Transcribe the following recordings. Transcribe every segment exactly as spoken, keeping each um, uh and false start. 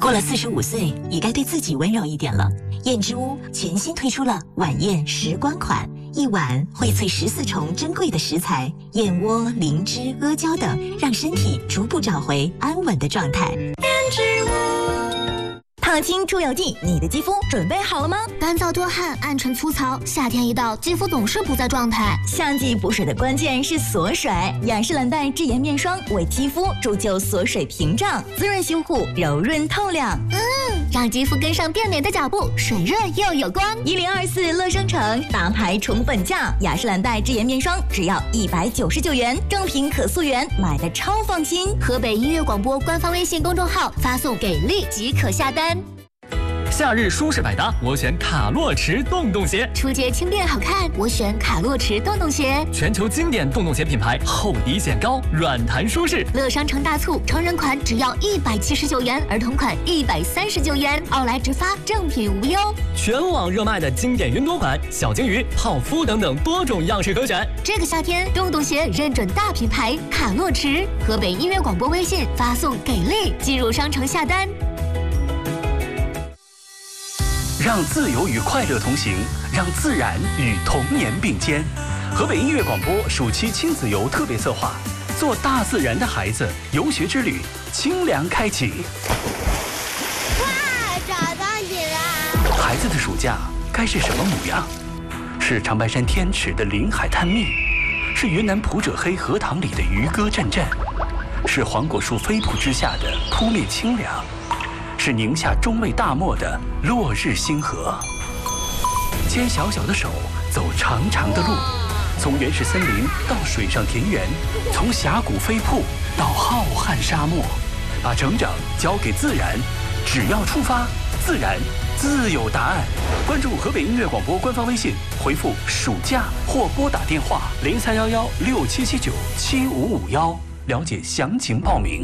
过了四十五岁，也该对自己温柔一点了。燕之屋全新推出了晚宴时光款，一碗荟萃十四重珍贵的食材，燕窝、灵芝、阿胶等，让身体逐步找回安稳的状态。燕之屋。 烫青出油剂，你的肌肤准备好了吗？ 干燥多汗、暗沉粗糙，夏天一到，肌肤总是不在状态。 夏季补水的关键是锁水，雅诗兰黛智妍面霜为肌肤铸就锁水屏障，滋润修护，柔润透亮。 嗯，让肌肤跟上变美的脚步，水润又有光。 一零二四乐商城大牌宠粉价，雅诗兰黛智妍面霜只要一百九十九元，正品可溯源，买的超放心。 河北音乐广播官方微信公众号发送给力即可下单。 夏日舒适百搭，我选卡洛驰洞洞鞋。 出街轻便好看，我选卡洛驰洞洞鞋。 全球经典洞洞鞋品牌，厚底显高，软弹舒适。 乐商城大促，成人款只要一百七十九元，儿童款一百三十九元，奥莱直发，正品无忧。 全网热卖的经典云朵款、小鲸鱼、泡芙等等多种样式可选。 这个夏天，洞洞鞋认准大品牌卡洛驰。河北音乐广播微信发送给力，进入商城下单。 让自由与快乐同行，让自然与童年并肩。河北音乐广播暑期亲子游特别策划，做大自然的孩子游学之旅，清凉开启。 哇，找到你了！ 孩子的暑假该是什么模样？是长白山天池的临海探秘，是云南普者黑荷塘里的渔歌阵阵，是黄果树飞瀑之下的扑面清凉，是宁夏中卫大漠的落日星河。牵小小的手，走长长的路，从原始森林到水上田园，从峡谷飞瀑到浩瀚沙漠，把成长交给自然，只要出发，自然自有答案。关注河北音乐广播官方微信，回复暑假或拨打电话零三幺幺六七七九七五五幺，了解详情报名。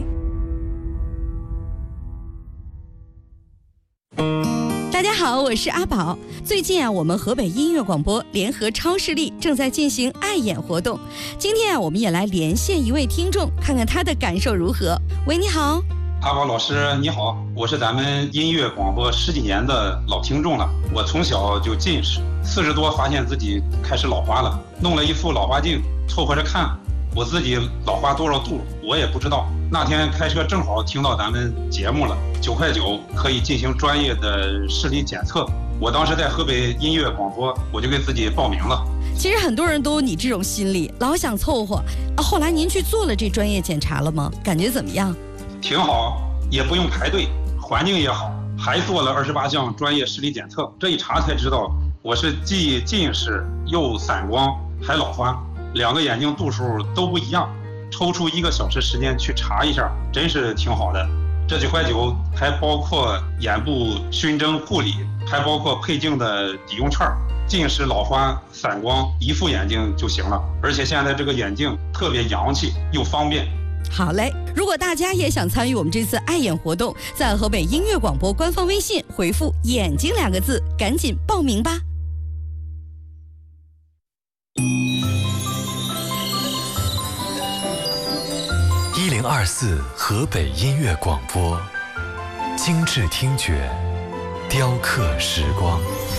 大家好，我是阿宝。最近啊，我们河北音乐广播联合超视力正在进行爱眼活动。今天啊，我们也来连线一位听众，看看他的感受如何。喂，你好。 阿宝老师你好，我是咱们音乐广播十几年的老听众了。我从小就近视，四十多发现自己开始老花了，弄了一副老花镜凑合着看，我自己老花多少度我也不知道。那天开车正好听到咱们节目了，九块九可以进行专业的视力检测。我当时在河北音乐广播，我就给自己报名了。 其实很多人都有你这种心理，老想凑合啊。后来您去做了这专业检查了吗？感觉怎么样？ 挺好，也不用排队，环境也好，还做了二十八项专业视力检测。这一查才知道，我是既近视又散光还老花，两个眼睛度数都不一样。抽出一个小时时间去查一下，真是挺好的。这九块九还包括眼部熏蒸护理，还包括配镜的抵用券，近视、老花、散光一副眼镜就行了。而且现在这个眼镜特别洋气又方便。 好嘞，如果大家也想参与我们这次爱眼活动，在河北音乐广播官方微信回复眼睛两个字，赶紧报名吧。 一零二四河北音乐广播，精致听觉，雕刻时光。